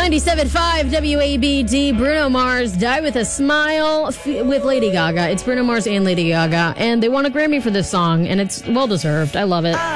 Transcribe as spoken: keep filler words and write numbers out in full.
ninety-seven point five W A B D, Bruno Mars, Die With a Smile f- with Lady Gaga. It's Bruno Mars and Lady Gaga, and they won a Grammy for this song, and it's well-deserved. I love it.